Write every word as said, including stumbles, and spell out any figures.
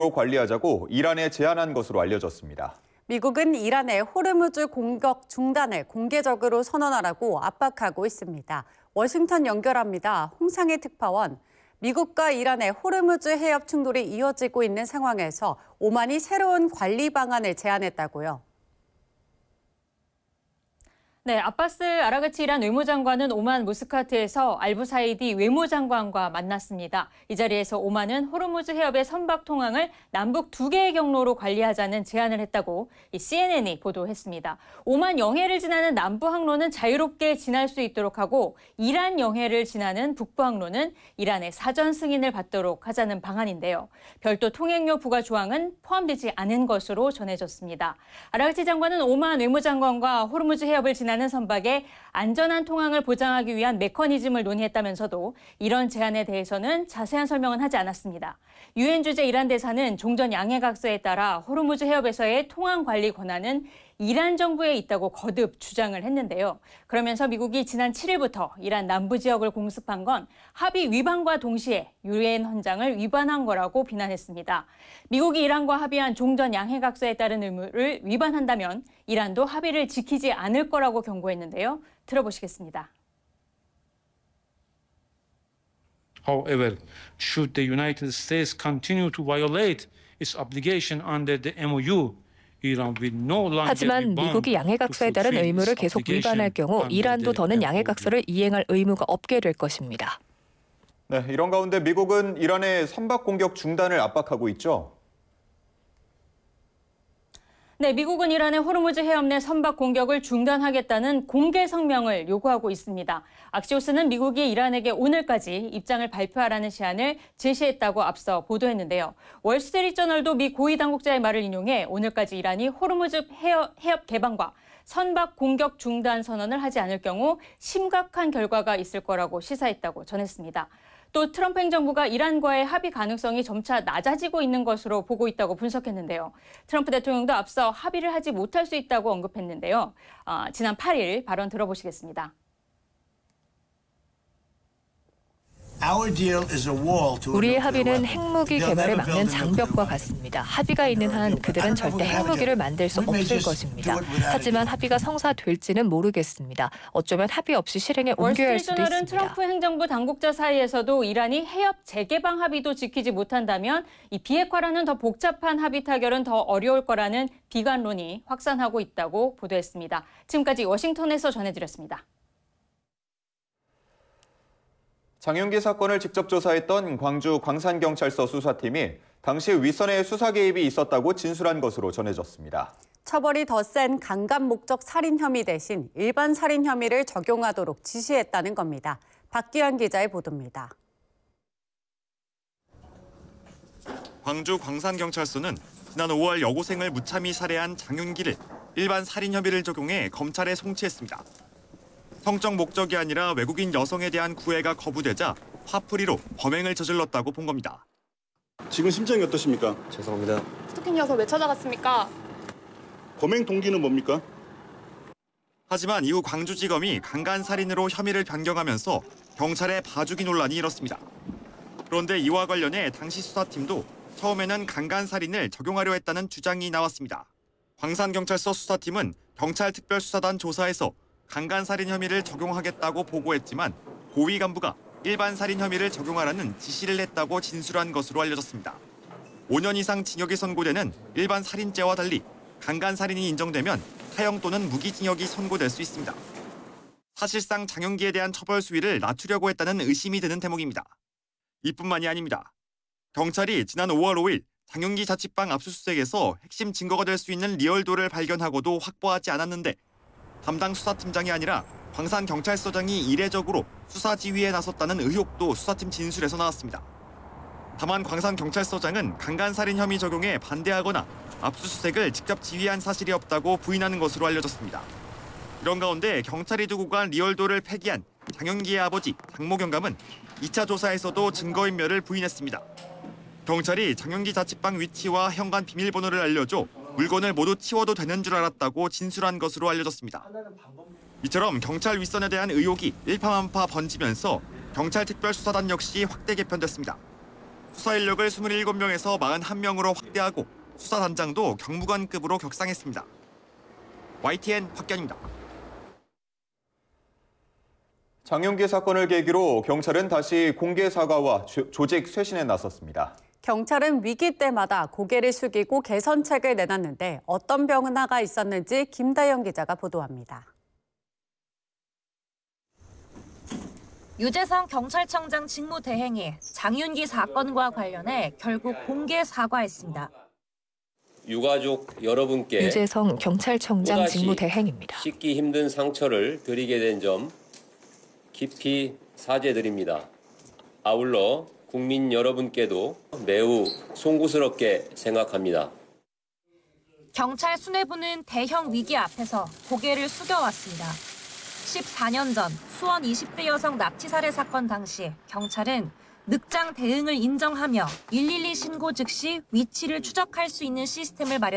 관리하자고 이란에 제안한 것으로 알려졌습니다. 미국은 이란의 호르무즈 공격 중단을 공개적으로 선언하라고 압박하고 있습니다. 워싱턴 연결합니다. 홍상희 특파원. 미국과 이란의 호르무즈 해협 충돌이 이어지고 있는 상황에서 오만이 새로운 관리 방안을 제안했다고요. 네, 아바스 아라그치 이란 외무장관은 오만 무스카트에서 알부사이디 외무장관과 만났습니다. 이 자리에서 오만은 호르무즈 해협의 선박 통항을 남북 두 개의 경로로 관리하자는 제안을 했다고 씨엔엔이 보도했습니다. 오만 영해를 지나는 남부 항로는 자유롭게 지날 수 있도록 하고 이란 영해를 지나는 북부 항로는 이란의 사전 승인을 받도록 하자는 방안인데요. 별도 통행료 부과 조항은 포함되지 않은 것으로 전해졌습니다. 아라그치 장관은 오만 외무장관과 호르무즈 해협을 지나 나는 선박의 안전한 통항을 보장하기 위한 메커니즘을 논의했다면서도 이런 제안에 대해서는 자세한 설명은 하지 않았습니다. 유엔 주재 이란 대사는 종전 양해각서에 따라 호르무즈 해협에서의 통항 관리 권한은 이란 정부에 있다고 거듭 주장을 했는데요. 그러면서 미국이 지난 칠 일부터 이란 남부 지역을 공습한 건 합의 위반과 동시에 유엔 헌장을 위반한 거라고 비난했습니다. 미국이 이란과 합의한 종전 양해각서에 따른 의무를 위반한다면 이란도 합의를 지키지 않을 거라고 경고했는데요. 들어보시겠습니다. However, should the United States continue to violate its obligation under the 엠 오 유, 하지만 미국이 양해각서에 따른 의무를 계속 위반할 경우 이란도 더는 양해각서를 이행할 의무가 없게 될 것입니다. 네, 이런 가운데 미국은 이란의 선박 공격 중단을 압박하고 있죠. 네, 미국은 이란의 호르무즈 해협 내 선박 공격을 중단하겠다는 공개 성명을 요구하고 있습니다. 악시오스는 미국이 이란에게 오늘까지 입장을 발표하라는 시한을 제시했다고 앞서 보도했는데요. 월스트리트저널도 미 고위 당국자의 말을 인용해 오늘까지 이란이 호르무즈 해협, 해협 개방과 선박 공격 중단 선언을 하지 않을 경우 심각한 결과가 있을 거라고 시사했다고 전했습니다. 또 트럼프 행정부가 이란과의 합의 가능성이 점차 낮아지고 있는 것으로 보고 있다고 분석했는데요. 트럼프 대통령도 앞서 합의를 하지 못할 수 있다고 언급했는데요. 어, 지난 팔 일 발언 들어보시겠습니다. 우리의 합의는 핵무기 개발을 막는 장벽과 같습니다. 합의가 있는 한 그들은 절대 핵무기를 만들 수 없을 것입니다. 하지만 합의가 성사될지는 모르겠습니다. 어쩌면 합의 없이 실행에 옮겨야 할 수도 있습니다. 월스트리트저널은 트럼프 행정부 당국자 사이에서도 이란이 해협 재개방 합의도 지키지 못한다면 이 비핵화라는 더 복잡한 합의 타결은 더 어려울 거라는 비관론이 확산하고 있다고 보도했습니다. 지금까지 워싱턴에서 전해드렸습니다. 장윤기 사건을 직접 조사했던 광주 광산경찰서 수사팀이 당시 윗선의 수사 개입이 있었다고 진술한 것으로 전해졌습니다. 처벌이 더 센 강간 목적 살인 혐의 대신 일반 살인 혐의를 적용하도록 지시했다는 겁니다. 박기환 기자의 보도입니다. 광주 광산경찰서는 지난 오월 여고생을 무참히 살해한 장윤기를 일반 살인 혐의를 적용해 검찰에 송치했습니다. 성적 목적이 아니라 외국인 여성에 대한 구애가 거부되자 화풀이로 범행을 저질렀다고 본 겁니다. 지금 심정이 어떠십니까? 죄송합니다. 스토킹 녀석 왜 찾아갔습니까? 범행 동기는 뭡니까? 하지만 이후 광주지검이 강간살인으로 혐의를 변경하면서 경찰의 봐주기 논란이 일었습니다. 그런데 이와 관련해 당시 수사팀도 처음에는 강간살인을 적용하려 했다는 주장이 나왔습니다. 광산경찰서 수사팀은 경찰특별수사단 조사에서 강간살인 혐의를 적용하겠다고 보고했지만 고위 간부가 일반 살인 혐의를 적용하라는 지시를 했다고 진술한 것으로 알려졌습니다. 오 년 이상 징역이 선고되는 일반 살인죄와 달리 강간살인이 인정되면 사형 또는 무기징역이 선고될 수 있습니다. 사실상 장윤기에 대한 처벌 수위를 낮추려고 했다는 의심이 드는 대목입니다. 이뿐만이 아닙니다. 경찰이 지난 오월 오일 장윤기 자취방 압수수색에서 핵심 증거가 될 수 있는 리얼도를 발견하고도 확보하지 않았는데 담당 수사팀장이 아니라 광산경찰서장이 이례적으로 수사 지휘에 나섰다는 의혹도 수사팀 진술에서 나왔습니다. 다만 광산경찰서장은 강간살인 혐의 적용에 반대하거나 압수수색을 직접 지휘한 사실이 없다고 부인하는 것으로 알려졌습니다. 이런 가운데 경찰이 두고 간 리얼도를 폐기한 장윤기의 아버지 장모 경감은 이 차 조사에서도 증거인멸을 부인했습니다. 경찰이 장윤기 자취방 위치와 현관 비밀번호를 알려줘 물건을 모두 치워도 되는 줄 알았다고 진술한 것으로 알려졌습니다. 이처럼 경찰 윗선에 대한 의혹이 일파만파 번지면서 경찰특별수사단 역시 확대 개편됐습니다. 수사 인력을 이십칠 명에서 사십일 명으로 확대하고 수사단장도 경무관급으로 격상했습니다. 와이티엔 박견입니다. 장윤기 사건을 계기로 경찰은 다시 공개 사과와 조, 조직 쇄신에 나섰습니다. 경찰은 위기 때마다 고개를 숙이고 개선책을 내놨는데 어떤 변화가 있었는지 김다영 기자가 보도합니다. 유재성 경찰청장 직무대행이 장윤기 사건과 관련해 결국 공개 사과했습니다. 유가족 여러분께 유재성 경찰청장 직무대행입니다. 씻기 힘든 상처를 드리게 된 점 깊이 사죄드립니다. 아울러 국민 여러분께도 매우 송구스럽게 생각합니다. 경찰 수뇌부는 대형 위기 앞에서 고개를 숙여왔습니다. 십사 년 전 수원 이십 대 여성 납치 살해 사건 당시 경찰은 늑장 대응을 인정하며 일일이 신고 즉시 위치를 추적할 수 있는 시스템을 마련